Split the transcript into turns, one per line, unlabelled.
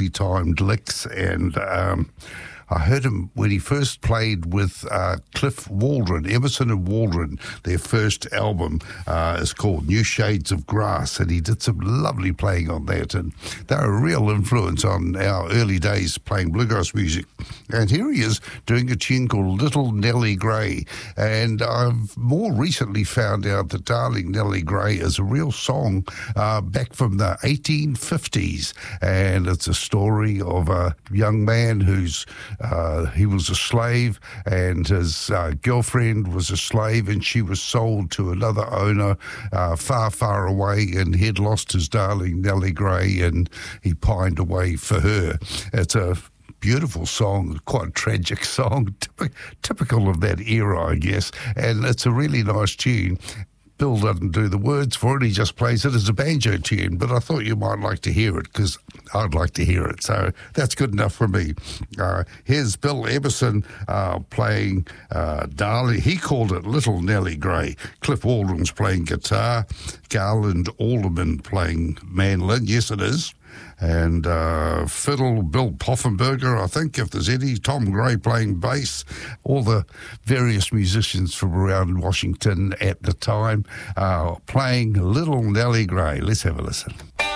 beautifully timed licks, and I heard him when he first played with Cliff Waldron, Emerson and Waldron. Their first album is called New Shades of Grass, and he did some lovely playing on that, and they're a real influence on our early days playing bluegrass music. And here he is doing a tune called Little Nellie Gray, and I've more recently found out that Darling Nellie Gray is a real song back from the 1850s, and it's a story of a young man who's he was a slave, and his girlfriend was a slave, and she was sold to another owner far, far away, and he'd lost his darling Nellie Gray, and he pined away for her. It's a beautiful song, quite a tragic song, typical of that era, I guess, and it's a really nice tune. Bill doesn't do the words for it, he just plays it as a banjo tune, but I thought you might like to hear it because I'd like to hear it, so that's good enough for me. Here's Bill Emerson playing Darling, he called it Little Nellie Gray. Cliff Waldron's playing guitar, Garland Alderman playing mandolin, yes it is, and fiddle, Bill Poffenberger, I think, if there's any, Tom Gray playing bass, all the various musicians from around Washington at the time playing Little Nellie Gray. Let's have a listen.